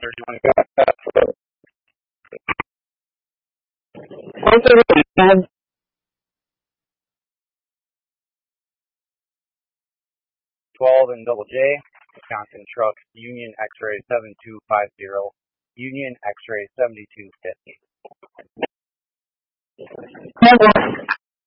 12 and double J, Wisconsin Truck, Union X-ray 7250, Union X-ray 7250.